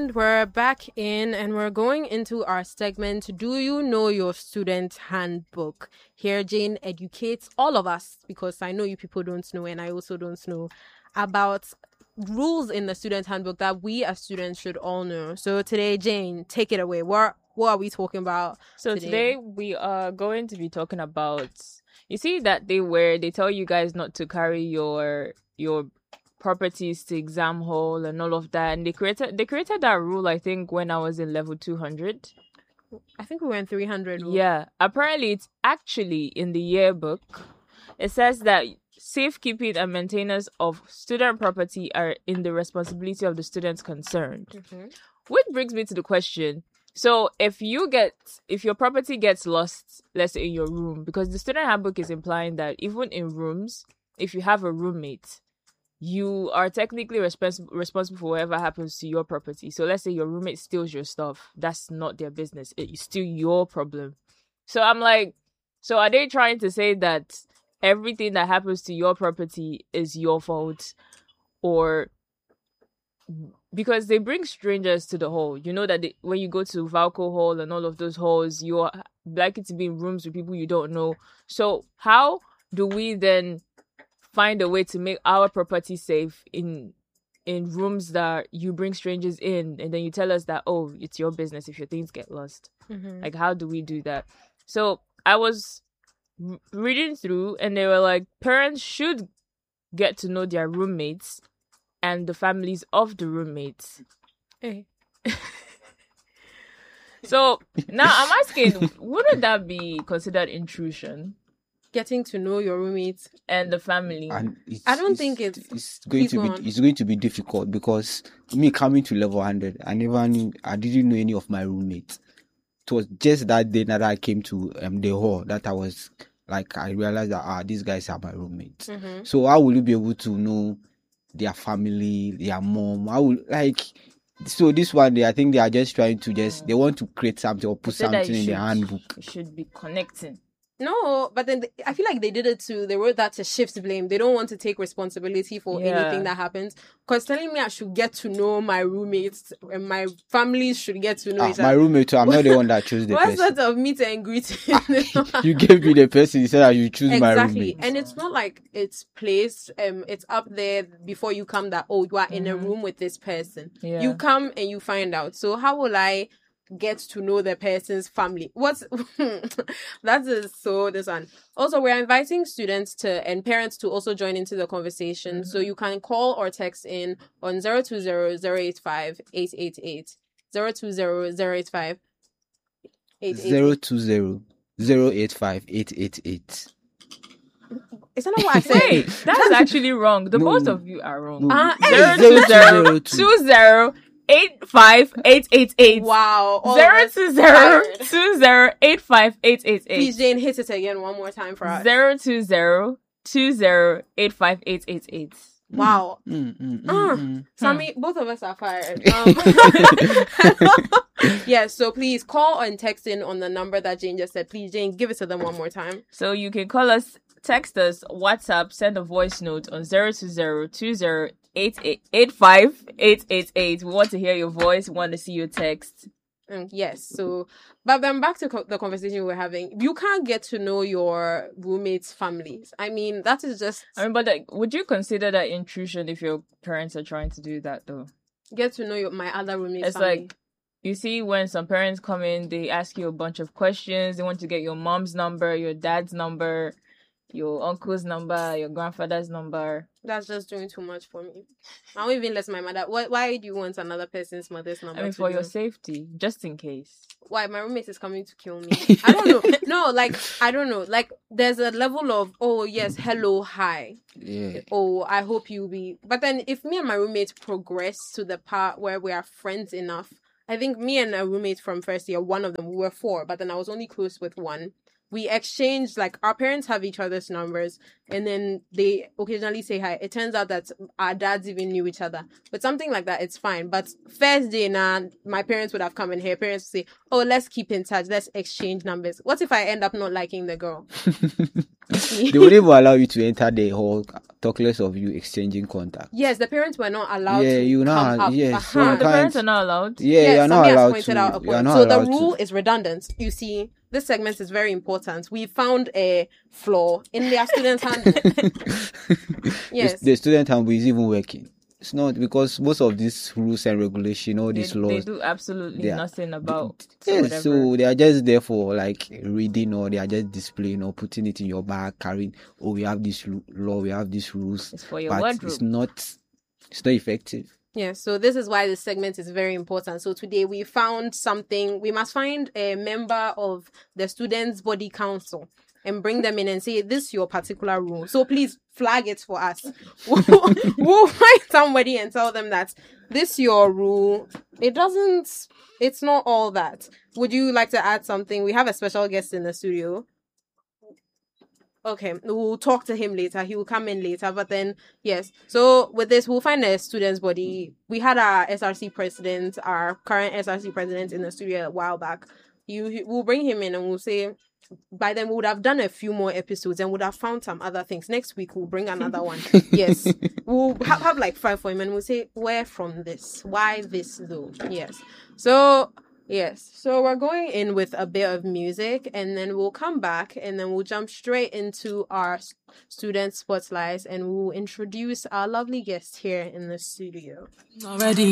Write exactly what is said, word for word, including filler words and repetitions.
And we're back in and we're going into our segment, Do You Know Your Student Handbook? Here, Jane educates all of us, because I know you people don't know and I also don't know, about rules in the student handbook that we as students should all know. So today, Jane, take it away. What, what are we talking about So today? today we are going to be talking about, you see that day where they tell you guys not to carry your your properties to exam hall and all of that, and they created they created that rule, I think, when I was in level two hundred. I think we were in three hundred. Yeah, apparently it's actually in the yearbook. It says that safekeeping and maintenance of student property are in the responsibility of the students concerned. Mm-hmm. Which brings me to the question. So if you get, if your property gets lost, let's say in your room, because the student handbook is implying that even in rooms, if you have a roommate, you are technically respons- responsible for whatever happens to your property. So let's say your roommate steals your stuff. That's not their business. It's still your problem. So I'm like, so are they trying to say that everything that happens to your property is your fault? Or because they bring strangers to the hall. You know that they, when you go to Valco Hall and all of those halls, you are likely to be in rooms with people you don't know. So how do we then find a way to make our property safe in in rooms that you bring strangers in, and then you tell us that, oh, it's your business if your things get lost? Mm-hmm. Like, how do we do that? So I was r- reading through, and they were like, parents should get to know their roommates and the families of the roommates. Hey. So now I'm asking, wouldn't that be considered intrusion? Getting to know your roommates and the family. And it's, I don't it's, think it's, it's going to go be on. it's going to be difficult, because me coming to level one hundred, I never knew, I didn't know any of my roommates. It was just that day that I came to um, the hall that I was like, I realized that ah these guys are my roommates. Mm-hmm. So how will you be able to know their family, their mom? How will, like, so this one day I think they are just trying to just they want to create something or put They said that something you in should- their handbook. You should be connecting. No, but then they, I feel like they did it too. They wrote that to shift blame. They don't want to take responsibility for Yeah. anything that happens. Because telling me I should get to know my roommates and my family should get to know Ah, each my other. roommate too, I'm not the one that chose the What person. sort of meet and greet? You gave me the person, you said that you choose my Exactly. roommate. And it's not like it's placed, um, it's up there before you come that, oh, you are in a Mhm. room with this person. Yeah. You come and you find out. So how will I get to know the person's family? What's that is so this one. Also, we're inviting students to and parents to also join into the conversation. So you can call or text in on zero two zero zero eight five eight eight eight. zero two zero zero eight five eight eight eight. Zero two zero zero eight five eight eight eight. Is that not what I said? Wait, that's actually wrong. The No, both no. of you are wrong. No, Ah, Zero zero two zero two two zero eight five eight eight eight. Wow. all of Zero us two zero tired. two zero eight five eight eight Please, eight. Jane, hit it again one more time for us. Zero two zero two zero eight five eight eight eight. Wow. Mm, mm, mm, Ah. mm. Sammy, both of us are fired. Um, yeah, so please call and text in on the number that Jane just said. Please, Jane, give it to them one more time. So you can call us, text us, WhatsApp, send a voice note on zero two zero two zero eight eight five eight eight eight. We want to hear your voice. We want to see your text. Um, yes, so, but then back to co- the conversation we were having. You can't get to know your roommates' families. I mean, that is just I mean, but like, would you consider that intrusion if your parents are trying to do that though? get to know your, my other roommates' It's family. like, you see, when some parents come in, they ask you a bunch of questions. They want to get your mom's number, your dad's number, your uncle's number, your grandfather's number. That's just doing too much for me. I won't even let my mother. Why, why do you want another person's mother's number? I mean, to for do? your safety, just in case. Why my roommate is coming to kill me? I don't know. No, like I don't know. Like there's a level of oh yes, hello, hi. Yeah. Oh, I hope you'll be. But then if me and my roommate progress to the part where we are friends enough, I think me and a roommate from first year, one of them, we were four, but then I was only close with one. we exchange, like, our parents have each other's numbers, and then they occasionally say hi. It turns out that our dads even knew each other. But something like that, it's fine. But first day, now, nah, my parents would have come in here. Parents would say, oh, let's keep in touch. Let's exchange numbers. What if I end up not liking the girl? They wouldn't even allow you to enter the hall, talk less of you exchanging contact. Yes, the parents were not allowed yeah, to you know, come up. yes, Uh-huh. so The parents are not allowed. Yeah, yes, you're not Sammy has allowed pointed to. out a You're point. not So the allowed rule to. is redundant. You see, this segment is very important. We found a flaw in their student handbook. Yes. The, the student handbook is even working. It's not, because most of these rules and regulation, all They, these they laws, do absolutely they are- nothing about so yes, whatever. so they are just there for like reading, or they are just displaying or putting it in your bag, carrying. Oh, we have this lu- law, we have these rules, It's for your but wardrobe. it's not, it's not effective. Yeah, so this is why this segment is very important. So today we found something. We must find a member of the Students' Body Council and bring them in and say, this is your particular rule. So please flag it for us. We'll, we'll find somebody and tell them that this is your rule. It doesn't, it's not all that. Would you like to add something? We have a special guest in the studio. Okay, we'll talk to him later. He will come in later. But then, yes. So with this, we'll find a student's body. We had our S R C president, our current S R C president, in the studio a while back. You, he- we'll bring him in and we'll say, by then we would have done a few more episodes and would have found some other things. Next week we'll bring another one. Yes, we'll have, have like five for him and we'll say, where from this? Why this though? Yes. So yes, so we're going in with a bit of music and then we'll come back and then we'll jump straight into our s- student spotlights and we'll introduce our lovely guest here in the studio. Already.